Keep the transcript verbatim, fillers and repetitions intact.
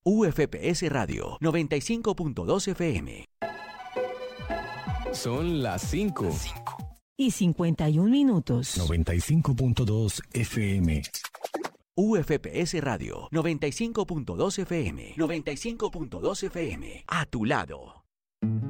U F P S Radio noventa y cinco punto dos F M. Son las cinco. Y cincuenta y un minutos. noventa y cinco punto dos F M. U F P S Radio noventa y cinco punto dos F M. noventa y cinco punto dos F M. A tu lado.